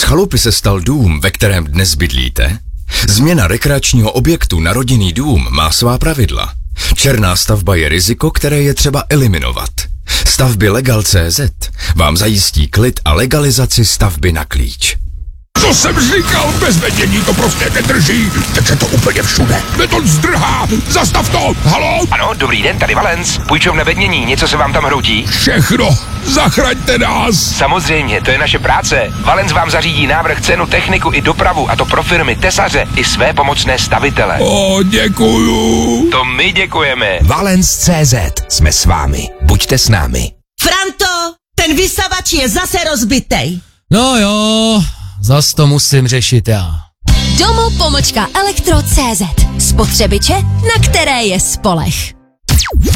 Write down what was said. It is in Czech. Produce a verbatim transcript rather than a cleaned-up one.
chalupy se stal dům, ve kterém dnes bydlíte? Změna rekreačního objektu na rodinný dům má svá pravidla. Černá stavba je riziko, které je třeba eliminovat. Stavby Legal tečka cé zet vám zajistí klid a legalizaci stavby na klíč. Co jsem říkal, bez vedění to prostě nedrží. Teče to úplně všude. Beton zdrhá. Zastav to. Haló? Ano, dobrý den, tady Valens. Půjčovna Vednění, něco se vám tam hroutí? Všechno. Zachraňte nás. Samozřejmě, to je naše práce. Valens vám zařídí návrh, cenu, techniku i dopravu, a to pro firmy, tesaře i své pomocné stavitele. O, děkuju. To my děkujeme. Valens tečka cé zet. Jsme s vámi. Buďte s námi. Franto, ten vysavač je zase rozbitej. No jo, zas to musím řešit já. Domo pomlčka elektro tečka cé zet. Spotřebiče, na které je spoleh.